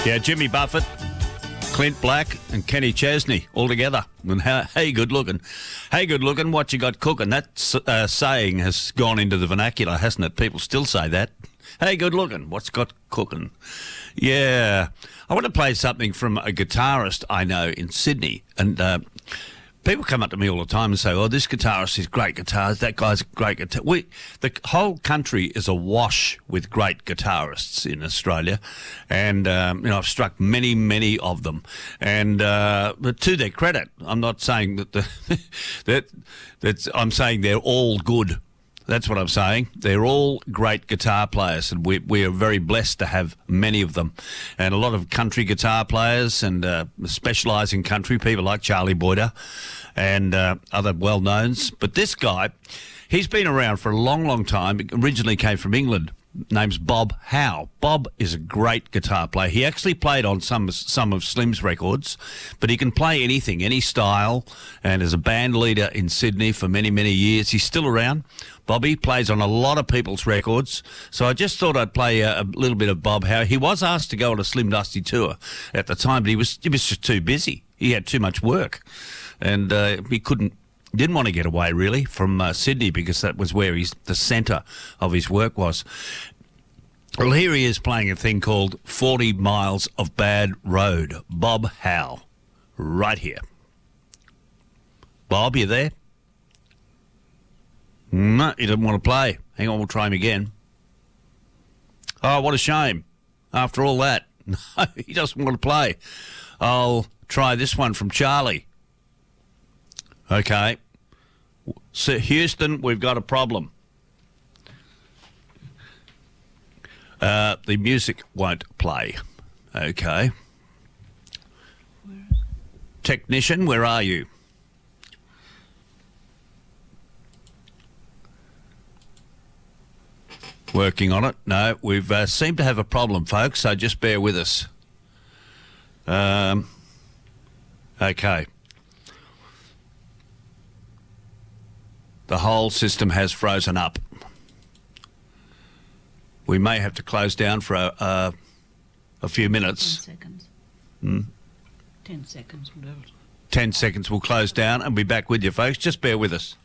Yeah, Jimmy Buffett, Clint Black and Kenny Chesney all together. And hey, good looking. Hey, good looking, what you got cooking? That saying has gone into the vernacular, hasn't it? People still say that. Hey, good looking, what's got cooking? Yeah. I want to play something from a guitarist I know in Sydney. And people come up to me all the time and say, oh, this guitarist is great guitars, that guy's a great guitar. The whole country is awash with great guitarists in Australia. And, I've struck many, many of them. And but to their credit, I'm not saying that I'm saying they're all good. That's what I'm saying. They're all great guitar players, and we are very blessed to have many of them. And a lot of country guitar players and specialise in country, people like Charlie Boyder and other well-knowns. But this guy, he's been around for a long, long time. Originally came from England. Name's Bob Howe. Bob is a great guitar player. He actually played on some of Slim's records, but he can play anything, any style, and as a band leader in Sydney for many, many years. He's still around. Bobby plays on a lot of people's records, so I just thought I'd play a little bit of Bob Howe. He was asked to go on a Slim Dusty tour at the time, but he was just too busy. He had too much work, and he didn't want to get away, really, from Sydney, because that was where the centre of his work was. Well, here he is playing a thing called 40 Miles of Bad Road. Bob Howe, right here. Bob, you there? No, he doesn't want to play. Hang on, we'll try him again. Oh, what a shame. After all that. No, he doesn't want to play. I'll try this one from Charlie. Okay. So, Houston, we've got a problem. The music won't play. Okay. Technician, where are you? Working on it. No, we've seemed to have a problem, folks, so just bear with us. Okay. The whole system has frozen up. We may have to close down for a few minutes. 10 seconds. 10 seconds, whatever. 10 seconds, we'll close down and be back with you, folks. Just bear with us.